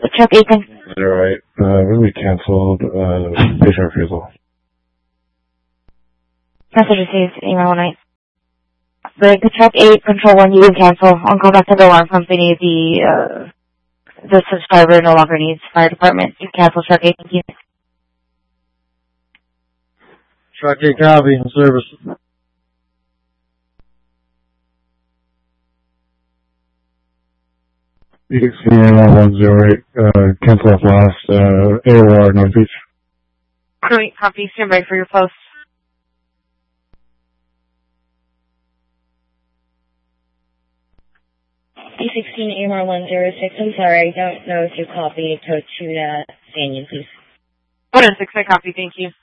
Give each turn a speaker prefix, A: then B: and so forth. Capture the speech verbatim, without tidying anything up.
A: Truck eight.
B: You're right. Uh, really canceled, uh, patient refusal.
A: Message received, email one night. The, the truck eight, control one, you can cancel. On call back to the alarm company, the, uh, the subscriber no longer needs fire department. You can cancel truck eight, thank you.
C: Truck eight copy in service.
B: E X C one one zero eight, uh, cancel off last, uh, A O R North Beach.
A: Great, copy, stand by for your post.
D: D sixteen A M R one zero six, I'm sorry, I don't know if you copied to to that Daniel, please.
A: one oh six, I copy, thank you.